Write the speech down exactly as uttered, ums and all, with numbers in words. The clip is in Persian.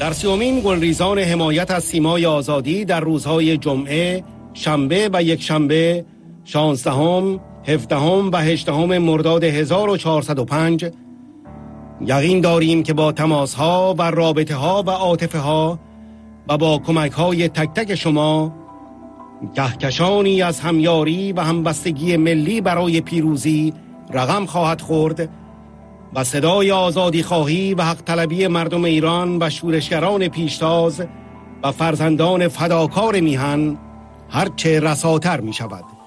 در سیومین گلریزان حمایت از سیمای آزادی در روزهای جمعه، شنبه و یک شنبه، شانزدهم، هفدهم و هجدهم مرداد هزار و چهارصد و پنج یقین داریم که با تماس‌ها و رابطه‌ها و عاطفه‌ها و با کمک‌های تک تک شما کهکشانی از همیاری و همبستگی ملی برای پیروزی رقم خواهد خورد و صدای آزادی خواهی و حق طلبی مردم ایران و شورشگران پیشتاز و فرزندان فداکار میهن هرچه رساتر می شود.